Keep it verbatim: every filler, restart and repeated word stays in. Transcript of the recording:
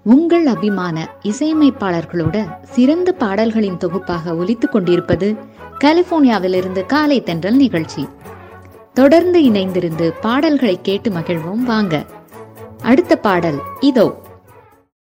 உங்கள் அபிமான இசையமைப்பாளர்களோட சிறந்த பாடல்களின் தொகுப்பாக ஒலித்துக் கொண்டிருப்பது கலிபோர்னியாவிலிருந்து காலை தென்றல் நிகழ்ச்சி. தொடர்ந்து இணைந்திருந்து பாடல்களை கேட்டு மகிழ்வோம். வாங்க, அடுத்த பாடல் இதோ.